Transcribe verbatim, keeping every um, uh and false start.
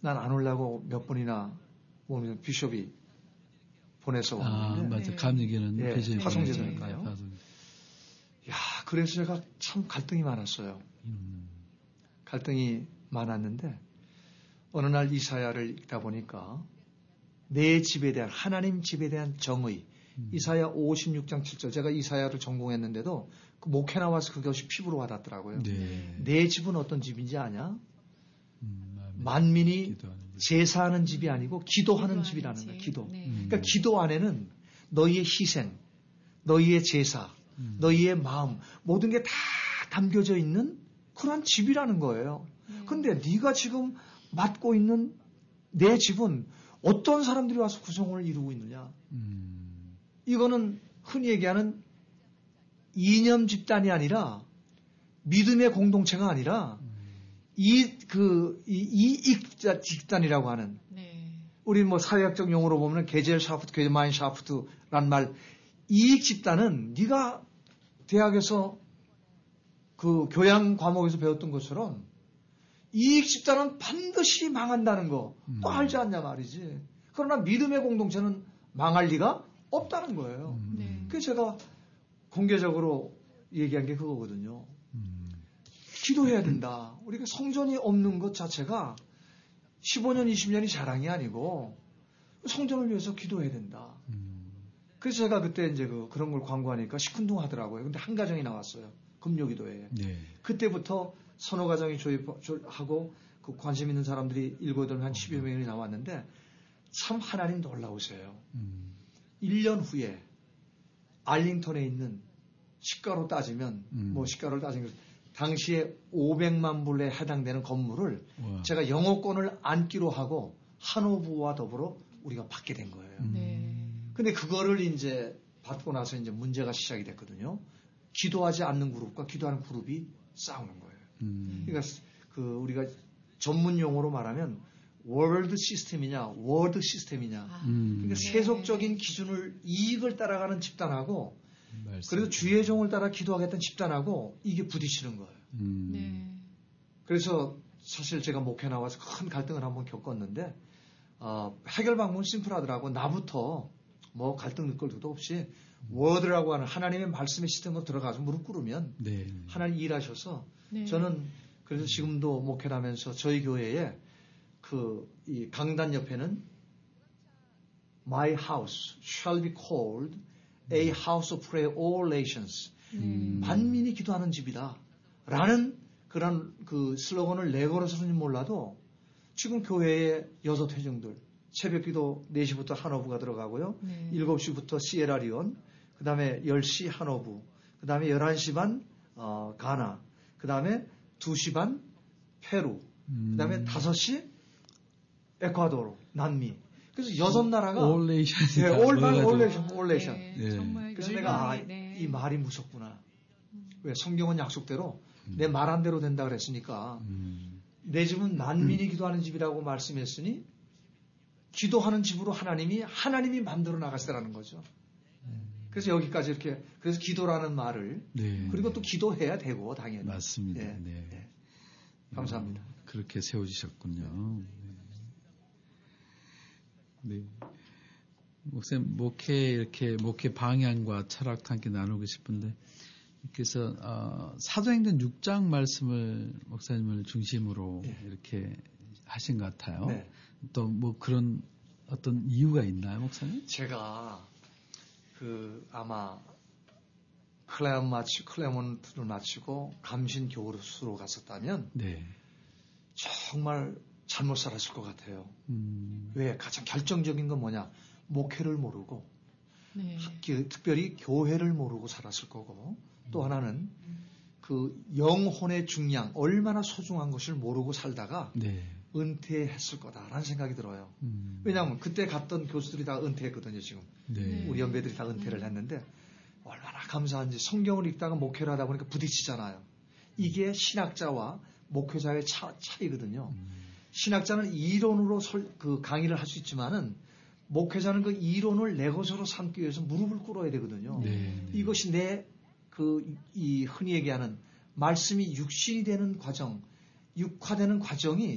난 안 오려고 몇 번이나 보면 비숍이 보내서 왔는데. 아, 맞아. 네. 감리교는 예, 비숍이 화성제도니까요. 네. 야, 그래서 제가 참 갈등이 많았어요. 음. 갈등이 많았는데 어느 날 이사야를 읽다 보니까 내 집에 대한 하나님 집에 대한 정의 음. 이사야 오십육 장 칠 절 제가 이사야를 전공했는데도 그 목회 나와서 그것이 피부로 와닿더라고요. 네. 내 집은 어떤 집인지 아냐? 음, 만민이 제사하는 집이 아니고 기도하는 집이라는 거예요. 기도. 네. 그러니까 기도 안에는 너희의 희생, 너희의 제사, 음. 너희의 마음 모든 게 다 담겨져 있는 그런 집이라는 거예요. 그런데 네. 네가 지금 맡고 있는 내 집은 어떤 사람들이 와서 구성원을 이루고 있느냐. 음. 이거는 흔히 얘기하는 이념 집단이 아니라 믿음의 공동체가 아니라 음. 이, 그, 이, 이익 집단이라고 하는 네. 우리 뭐 사회학적 용어로 보면 게젤샤프트, 게마인샤프트란 말 이익 집단은 네가 대학에서 그 교양 과목에서 배웠던 것처럼 이익 집단은 반드시 망한다는 거 또 음. 알지 않냐 말이지. 그러나 믿음의 공동체는 망할 리가 없다는 거예요. 음. 네. 그래서 제가 공개적으로 얘기한 게 그거거든요. 음. 기도해야 된다. 우리가 성전이 없는 것 자체가 십오 년, 이십 년이 자랑이 아니고 성전을 위해서 기도해야 된다. 음. 그래서 제가 그때 이제 그 그런 걸 광고하니까 시큰둥 하더라고요. 근데 한 가정이 나왔어요. 금요기도에. 네. 그때부터 서너 가정이 조입하고 그 관심 있는 사람들이 일곱, 여덟, 한 십여 명이 나왔는데 참 하나님 놀라우세요. 음. 일 년 후에 알링턴에 있는 시가로 따지면 음. 뭐 시가를 따지면 당시에 오백만 불에 해당되는 건물을 와. 제가 영어권을 안기로 하고 한오부와 더불어 우리가 받게 된 거예요. 네. 근데 그거를 이제 받고 나서 이제 문제가 시작이 됐거든요. 기도하지 않는 그룹과 기도하는 그룹이 싸우는 거예요. 음. 그러니까 그 우리가 전문 용어로 말하면 월드 시스템이냐, 워드 시스템이냐. 음. 그러니까 세속적인 기준을 이익을 따라가는 집단하고 말씀. 그래서 주의 종을 따라 기도하겠다는 집단하고 이게 부딪히는 거예요. 음. 네. 그래서 사실 제가 목회 나와서 큰 갈등을 한번 겪었는데 어, 해결 방법은 심플하더라고. 나부터 뭐 갈등 느낄 것도 없이 워드라고 하는 하나님의 말씀의 시스템으로 들어가서 무릎 꿇으면 네. 하나님 일하셔서 네. 저는 그래서 지금도 목회를 하면서 저희 교회에 그 이 강단 옆에는 My house shall be called a house of prayer all nations. 음. 만민이 기도하는 집이다. 라는 그런 그 슬로건을 내걸어서는 몰라도 지금 교회에 여섯 회중들 새벽 기도 네 시부터 한어부가 들어가고요. 네. 일곱 시부터 시에라리온, 그 다음에 열 시 한어부, 그 다음에 열한 시 반 어, 가나, 그 다음에 두 시 반 페루, 음. 그 다음에 다섯 시 에콰도르, 남미. 그래서 여섯 나라가 올 네이션. 네, 올 네이션, 올 네이션. 네, 정말 그래서 내가 아, 네. 이 말이 무섭구나. 음. 왜 성경은 약속대로 음. 내 말 한 대로 된다 그랬으니까 음. 내 집은 만민이 기도하는 집이라고 말씀했으니 기도하는 집으로 하나님이 하나님이 만들어 나가시라는 거죠. 그래서 여기까지 이렇게 그래서 기도라는 말을 네. 그리고 또 기도해야 되고 당연히 맞습니다. 네. 네. 네. 감사합니다. 음, 그렇게 세워지셨군요. 네. 목사님 목회 이렇게 목회 방향과 철학도 함께 나누고 싶은데 그래서 어, 사도행전 육 장 말씀을 목사님을 중심으로 네. 이렇게 하신 것 같아요. 네. 또 뭐 그런 어떤 이유가 있나요, 목사님? 제가 그 아마 클레몬 마치 클레몬트를 마치고 감신 교수로 갔었다면 네. 정말 잘못 살았을 것 같아요. 음. 왜 가장 결정적인 건 뭐냐? 목회를 모르고 네. 특별히 교회를 모르고 살았을 거고 또 하나는 그 영혼의 중량 얼마나 소중한 것을 모르고 살다가 네. 은퇴했을 거다라는 생각이 들어요. 음. 왜냐하면 그때 갔던 교수들이 다 은퇴했거든요. 지금 네. 우리 연배들이 다 은퇴를 했는데 얼마나 감사한지 성경을 읽다가 목회를 하다 보니까 부딪히잖아요. 이게 신학자와 목회자의 차, 차이거든요. 음. 신학자는 이론으로 설, 그 강의를 할 수 있지만은 목회자는 그 이론을 내 것으로 삼기 위해서 무릎을 꿇어야 되거든요. 네. 이것이 내 그 이 흔히 얘기하는 말씀이 육신이 되는 과정, 육화되는 과정이